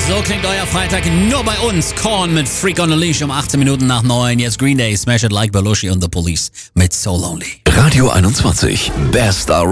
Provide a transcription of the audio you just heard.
So klingt euer Freitag nur bei uns. Korn mit Freak on a Leash um 18 Minuten nach 9. Jetzt Green Day, Smash It Like Belushi und The Police mit So Lonely. Radio 21, Best